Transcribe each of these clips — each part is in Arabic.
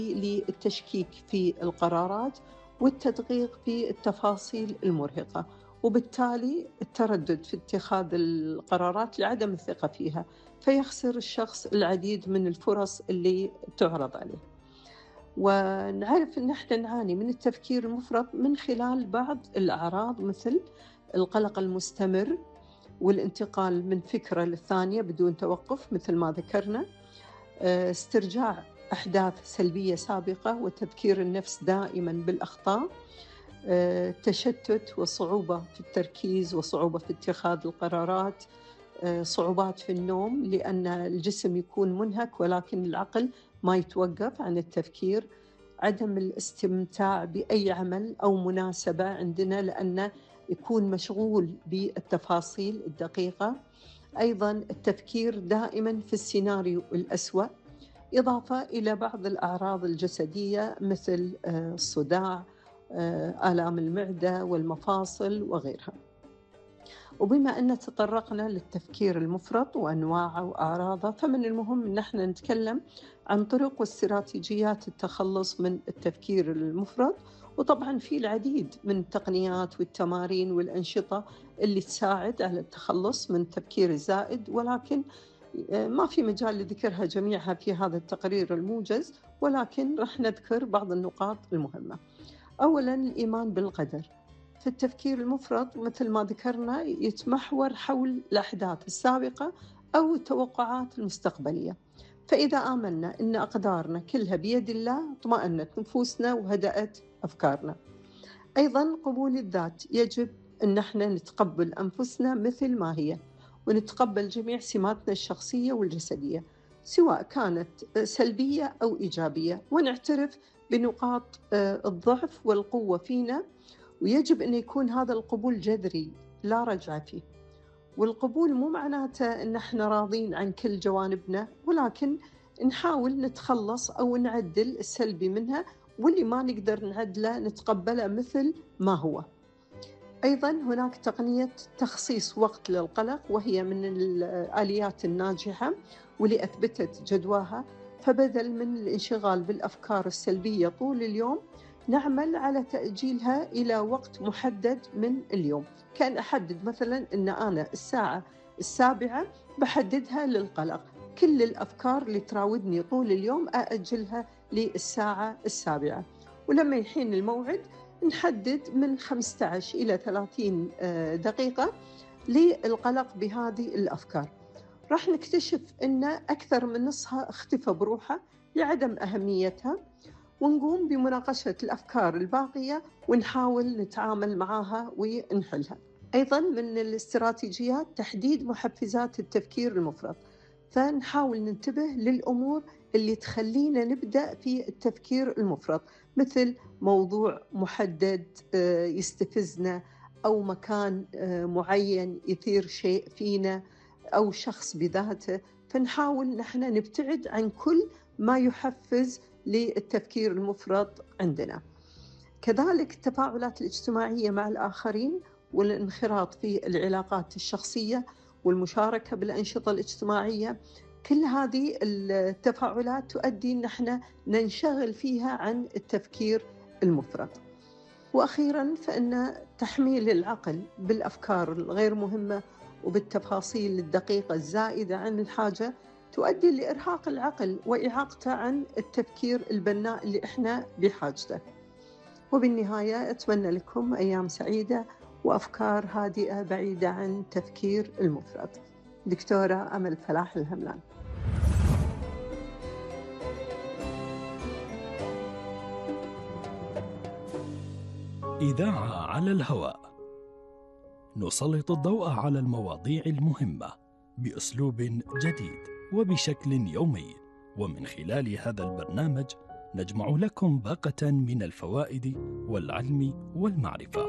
للتشكيك في القرارات والتدقيق في التفاصيل المرهقة، وبالتالي التردد في اتخاذ القرارات لعدم الثقة فيها، فيخسر الشخص العديد من الفرص اللي تعرض عليه. ونعرف أن احنا نعاني من التفكير المفرط من خلال بعض الأعراض، مثل القلق المستمر والانتقال من فكرة للثانية بدون توقف مثل ما ذكرنا، استرجاع أحداث سلبية سابقة وتذكير النفس دائما بالأخطاء، تشتت وصعوبة في التركيز وصعوبة في اتخاذ القرارات، صعوبات في النوم لأن الجسم يكون منهك ولكن العقل ما يتوقف عن التفكير، عدم الاستمتاع بأي عمل أو مناسبة عندنا لأنه يكون مشغول بالتفاصيل الدقيقة، أيضا التفكير دائما في السيناريو الأسوأ، إضافة إلى بعض الأعراض الجسدية مثل الصداع، آلام المعدة والمفاصل وغيرها. وبما أن تطرقنا للتفكير المفرط وأنواعه وأعراضه، فمن المهم أن احنا نتكلم عن طرق واستراتيجيات التخلص من التفكير المفرط. وطبعا في العديد من التقنيات والتمارين والأنشطة اللي تساعد على التخلص من التفكير الزائد، ولكن ما في مجال لذكرها جميعها في هذا التقرير الموجز، ولكن رح نذكر بعض النقاط المهمة. أولاً الإيمان بالقدر. في التفكير المفرط مثل ما ذكرنا يتمحور حول الأحداث السابقة أو التوقعات المستقبلية، فإذا آمنا أن أقدارنا كلها بيد الله اطمأنت نفوسنا وهدأت أفكارنا. أيضاً قبول الذات، يجب أن احنا نتقبل أنفسنا مثل ما هي ونتقبل جميع سماتنا الشخصية والجسدية سواء كانت سلبية أو إيجابية، ونعترف بنقاط الضعف والقوة فينا، ويجب أن يكون هذا القبول جذري لا رجعة فيه. والقبول مو معناته أن احنا راضين عن كل جوانبنا، ولكن نحاول نتخلص أو نعدل السلبي منها، واللي ما نقدر نعدله نتقبله مثل ما هو. أيضاً هناك تقنية تخصيص وقت للقلق، وهي من الآليات الناجحة واللي أثبتت جدواها، فبدل من الانشغال بالأفكار السلبية طول اليوم نعمل على تأجيلها إلى وقت محدد من اليوم، كان أحدد مثلاً أن أنا الساعة 7 بحددها للقلق، كل الأفكار اللي تراودني طول اليوم أأجلها للساعة 7، ولما يحين الموعد نحدد من 15 إلى 30 دقيقة للقلق بهذه الأفكار. راح نكتشف أن أكثر من نصها اختفى بروحه لعدم أهميتها، ونقوم بمناقشة الأفكار الباقية ونحاول نتعامل معها ونحلها. أيضاً من الاستراتيجيات تحديد محفزات التفكير المفرط، فنحاول ننتبه للأمور اللي تخلينا نبدأ في التفكير المفرط، مثل موضوع محدد يستفزنا، أو مكان معين يثير شيء فينا، أو شخص بذاته، فنحاول نحن نبتعد عن كل ما يحفز للتفكير المفرط عندنا. كذلك التفاعلات الاجتماعية مع الآخرين والانخراط في العلاقات الشخصية والمشاركة بالأنشطة الاجتماعية، كل هذه التفاعلات تؤدي أن احنا ننشغل فيها عن التفكير المفرط. وأخيراً فإن تحميل العقل بالأفكار الغير مهمة وبالتفاصيل الدقيقة الزائدة عن الحاجة تؤدي لإرهاق العقل وإعاقته عن التفكير البناء اللي احنا بحاجته. وبالنهاية أتمنى لكم أيام سعيدة وأفكار هادئة بعيدة عن التفكير المفرط. دكتورة أمل فلاح الهملان. إذاعة على الهواء، نسلط الضوء على المواضيع المهمة بأسلوب جديد وبشكل يومي، ومن خلال هذا البرنامج نجمع لكم باقة من الفوائد والعلم والمعرفة.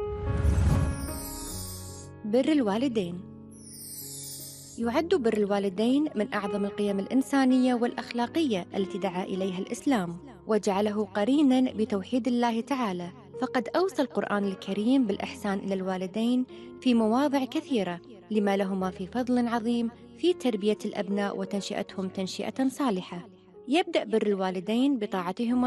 بر الوالدين. يعد بر الوالدين من أعظم القيم الإنسانية والأخلاقية التي دعا إليها الإسلام، وجعله قريناً بتوحيد الله تعالى، فقد أوصى القرآن الكريم بالإحسان إلى الوالدين في مواضع كثيرة، لما لهما في فضل عظيم في تربية الأبناء وتنشئتهم تنشئة صالحة. يبدأ بر الوالدين بطاعتهما